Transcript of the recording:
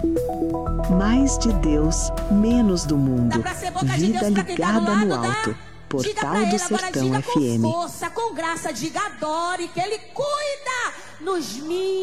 Mais de Deus, menos do mundo. Dá pra ser boca de Vida Deus pra quem tá do ligada lado, no dá? alto. Diga Portal pra do ele agora, Sertão diga FM. com força, com graça, diga adore, que ele cuida nos mínimos.